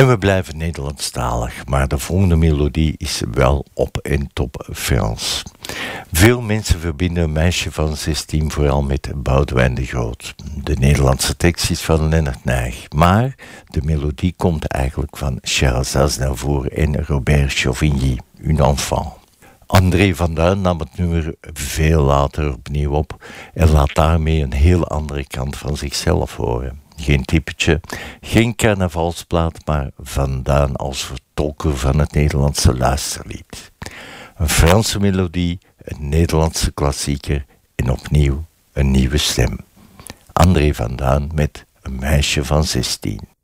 En we blijven Nederlandstalig, maar de volgende melodie is wel op en top Frans. Veel mensen verbinden een meisje van 16 vooral met Boudewijn de Groot. De Nederlandse tekst is van Lennart Nijg, maar de melodie komt eigenlijk van Charles Aznavour en Robert Chauvigny, Un enfant. André van Duin nam het nummer veel later opnieuw op en laat daarmee een heel andere kant van zichzelf horen. Geen typetje, geen carnavalsplaat, maar Van Duin als vertolker van het Nederlandse luisterlied. Een Franse melodie, een Nederlandse klassieker en opnieuw een nieuwe stem. André van Duin met Een meisje van 16.